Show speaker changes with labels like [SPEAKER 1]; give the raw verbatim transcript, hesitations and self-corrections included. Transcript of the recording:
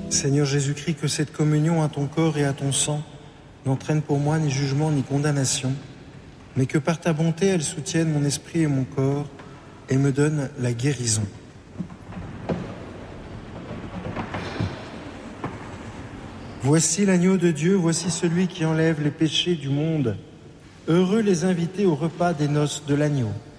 [SPEAKER 1] Seigneur Jésus-Christ, que cette communion à ton corps et à ton sang n'entraîne pour moi ni jugement ni condamnation, mais que par ta bonté elle soutienne mon esprit et mon corps et me donne la guérison. Voici l'agneau de Dieu, voici celui qui enlève les péchés du monde. Heureux les invités au repas des noces de l'agneau.